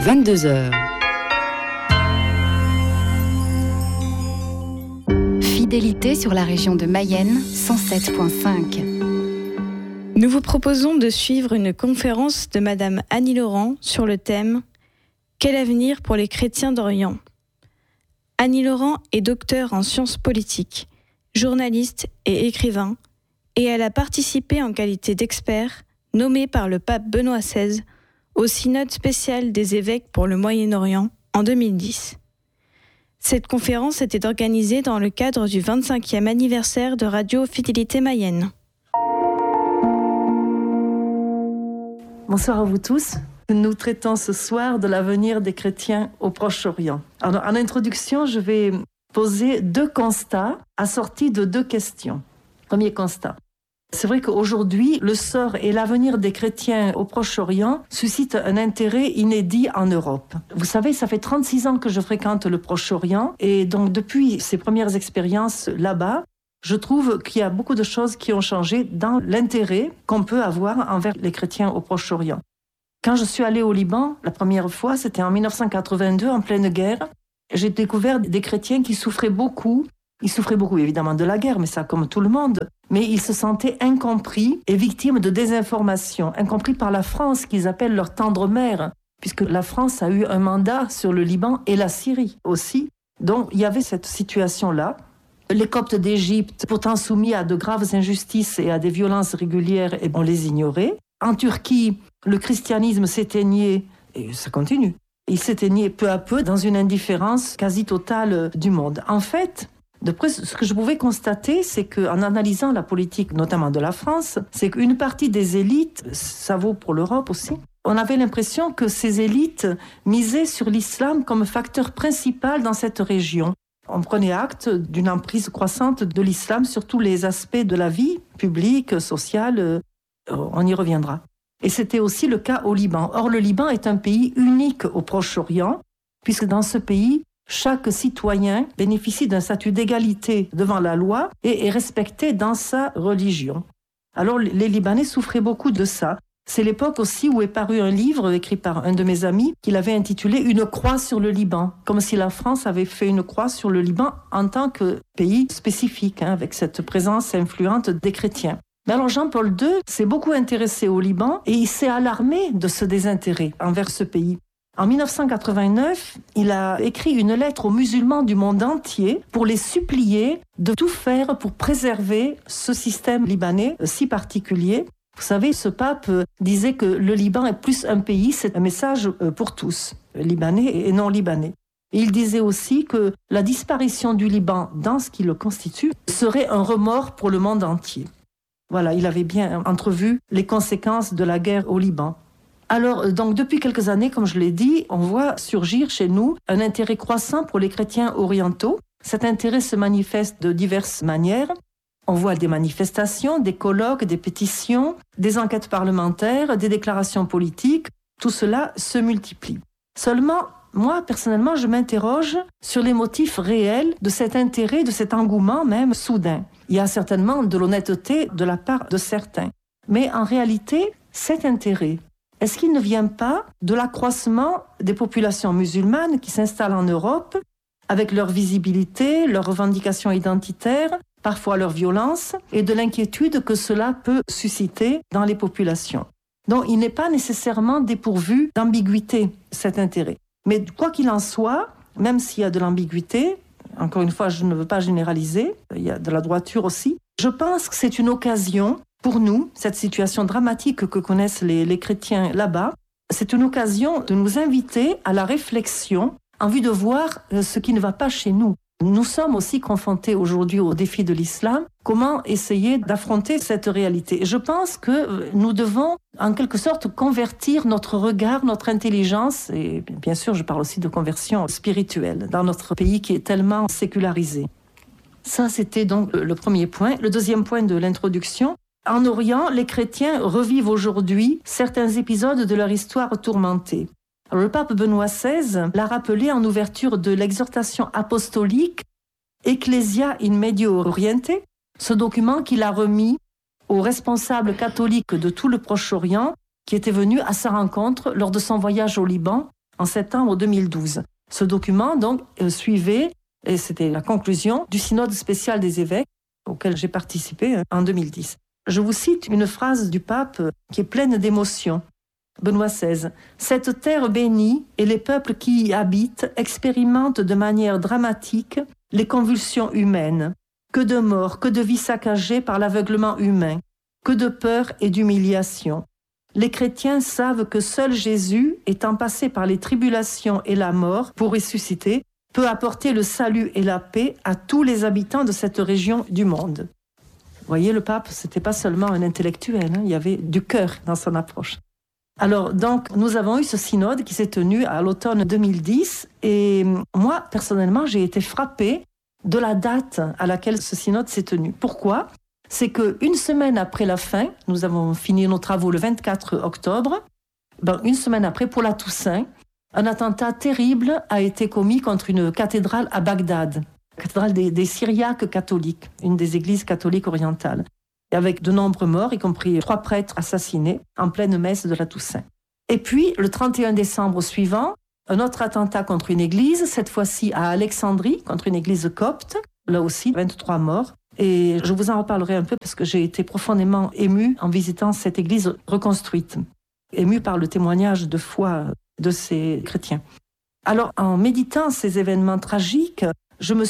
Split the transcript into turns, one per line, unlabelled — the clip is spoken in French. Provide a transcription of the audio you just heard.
22h. Fidélité sur la région de Mayenne, 107.5.
Nous vous proposons de suivre une conférence de Madame Annie Laurent sur le thème « Quel avenir pour les chrétiens d'Orient ?» Annie Laurent est docteure en sciences politiques, journaliste et écrivain, et elle a participé en qualité d'expert, nommé par le pape Benoît XVI, au synode spécial des évêques pour le Moyen-Orient en 2010. Cette conférence était organisée dans le cadre du 25e anniversaire de Radio Fidélité Mayenne.
Bonsoir à vous tous. Nous traitons ce soir de l'avenir des chrétiens au Proche-Orient. Alors, en introduction, je vais poser 2 constats assortis de 2 questions. Premier constat. C'est vrai qu'aujourd'hui, le sort et l'avenir des chrétiens au Proche-Orient suscitent un intérêt inédit en Europe. Vous savez, ça fait 36 ans que je fréquente le Proche-Orient et donc depuis ces premières expériences là-bas, je trouve qu'il y a beaucoup de choses qui ont changé dans l'intérêt qu'on peut avoir envers les chrétiens au Proche-Orient. Quand je suis allée au Liban, la première fois, c'était en 1982, en pleine guerre. J'ai découvert des chrétiens qui souffraient beaucoup. Ils souffraient beaucoup, évidemment, de la guerre, mais ça comme tout le monde. Mais ils se sentaient incompris et victimes de désinformation, incompris par la France, qu'ils appellent leur tendre mère, puisque la France a eu un mandat sur le Liban et la Syrie aussi. Donc, il y avait cette situation-là. Les Coptes d'Égypte, pourtant soumis à de graves injustices et à des violences régulières, et on les ignorait. En Turquie, le christianisme s'éteignait, et ça continue. Il s'éteignait peu à peu dans une indifférence quasi totale du monde. En fait, d'après ce que je pouvais constater, c'est qu'en analysant la politique, notamment de la France, c'est qu'une partie des élites, ça vaut pour l'Europe aussi, on avait l'impression que ces élites misaient sur l'islam comme facteur principal dans cette région. On prenait acte d'une emprise croissante de l'islam sur tous les aspects de la vie publique, sociale, on y reviendra. Et c'était aussi le cas au Liban. Or, le Liban est un pays unique au Proche-Orient, puisque dans ce pays, chaque citoyen bénéficie d'un statut d'égalité devant la loi et est respecté dans sa religion. Alors, les Libanais souffraient beaucoup de ça. C'est l'époque aussi où est paru un livre écrit par un de mes amis qu'il avait intitulé « Une croix sur le Liban », comme si la France avait fait une croix sur le Liban en tant que pays spécifique, avec cette présence influente des chrétiens. Mais alors Jean-Paul II s'est beaucoup intéressé au Liban et il s'est alarmé de ce désintérêt envers ce pays. En 1989, il a écrit une lettre aux musulmans du monde entier pour les supplier de tout faire pour préserver ce système libanais si particulier. Vous savez, ce pape disait que le Liban est plus un pays, c'est un message pour tous, libanais et non libanais. Et il disait aussi que la disparition du Liban dans ce qui le constitue serait un remords pour le monde entier. Voilà, il avait bien entrevu les conséquences de la guerre au Liban. Alors, donc, depuis quelques années, comme je l'ai dit, on voit surgir chez nous un intérêt croissant pour les chrétiens orientaux. Cet intérêt se manifeste de diverses manières. On voit des manifestations, des colloques, des pétitions, des enquêtes parlementaires, des déclarations politiques. Tout cela se multiplie. Seulement, moi, personnellement, je m'interroge sur les motifs réels de cet intérêt, de cet engouement même soudain. Il y a certainement de l'honnêteté de la part de certains. Mais en réalité, cet intérêt, est-ce qu'il ne vient pas de l'accroissement des populations musulmanes qui s'installent en Europe avec leur visibilité, leurs revendications identitaires, parfois leur violence, et de l'inquiétude que cela peut susciter dans les populations? Donc, il n'est pas nécessairement dépourvu d'ambiguïté, cet intérêt. Mais quoi qu'il en soit, même s'il y a de l'ambiguïté, encore une fois, je ne veux pas généraliser, il y a de la droiture aussi, je pense que c'est une occasion pour nous, cette situation dramatique que connaissent les chrétiens là-bas, c'est une occasion de nous inviter à la réflexion en vue de voir ce qui ne va pas chez nous. Nous sommes aussi confrontés aujourd'hui au défi de l'islam. Comment essayer d'affronter cette réalité? Je pense que nous devons, en quelque sorte, convertir notre regard, notre intelligence, et bien sûr, je parle aussi de conversion spirituelle, dans notre pays qui est tellement sécularisé. Ça, c'était donc le premier point. Le deuxième point de l'introduction. En Orient, les chrétiens revivent aujourd'hui certains épisodes de leur histoire tourmentée. Alors, le pape Benoît XVI l'a rappelé en ouverture de l'exhortation apostolique Ecclesia in Medio Oriente, ce document qu'il a remis aux responsables catholiques de tout le Proche-Orient qui étaient venus à sa rencontre lors de son voyage au Liban en septembre 2012. Ce document, donc, suivait, et c'était la conclusion, du synode spécial des évêques auquel j'ai participé en 2010. Je vous cite une phrase du pape qui est pleine d'émotion. Benoît XVI. « Cette terre bénie et les peuples qui y habitent expérimentent de manière dramatique les convulsions humaines. Que de morts, que de vies saccagées par l'aveuglement humain, que de peur et d'humiliation. Les chrétiens savent que seul Jésus, étant passé par les tribulations et la mort pour ressusciter, peut apporter le salut et la paix à tous les habitants de cette région du monde. » Vous voyez, le pape, c'était pas seulement un intellectuel, il y avait du cœur dans son approche. Alors, donc, nous avons eu ce synode qui s'est tenu à l'automne 2010 et moi, personnellement, j'ai été frappée de la date à laquelle ce synode s'est tenu. Pourquoi ? C'est qu'une semaine après la fin, nous avons fini nos travaux le 24 octobre, une semaine après, pour la Toussaint, un attentat terrible a été commis contre une cathédrale à Bagdad, cathédrale des Syriaques catholiques, une des églises catholiques orientales, avec de nombreux morts, y compris 3 prêtres assassinés en pleine messe de la Toussaint. Et puis, le 31 décembre suivant, un autre attentat contre une église, cette fois-ci à Alexandrie, contre une église copte, là aussi 23 morts. Et je vous en reparlerai un peu parce que j'ai été profondément émue en visitant cette église reconstruite, émue par le témoignage de foi de ces chrétiens. Alors, en méditant ces événements tragiques, je me